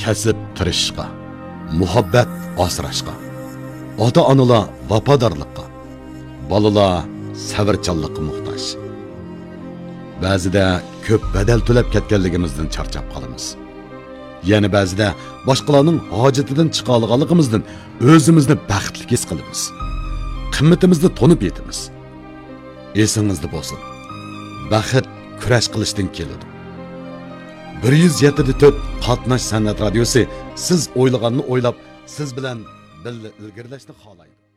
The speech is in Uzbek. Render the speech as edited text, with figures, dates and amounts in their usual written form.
kasb tirishishga, muhabbat asrashga, ota-onalar vafodorlikqa, bolalar sabrchanlikqa muhtoj. Ba'zida ko'p badal to'lab ketganligimizdan charchab qolamiz. Yana ba'zida boshqalarning hojatidan chiqa olganligimizdan o'zimizni baxtli his qilamiz. Qimmatimizni tonib yetamiz. Esingizda bo'lsin. Baxt kurash qilishdan keladi. 107.4 Qatnash san'at radiosi siz o'ylaganni o'ylab, siz bilan birga ilgirlashni xohlaydi.